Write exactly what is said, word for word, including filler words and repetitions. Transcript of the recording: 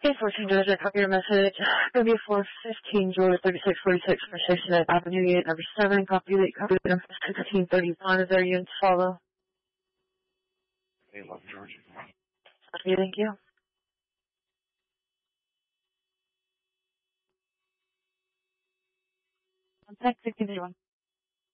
Hey, fourteen Georgia, copy your message. Gonna be four fifteen Georgia, thirty-six forty-six for station at Avenue eight, number seven. Copy that, copy that, sixteen thirty-one. Is there you to follow? Hey, love Georgia. Okay, thank you. Contact sixteen thirty-one.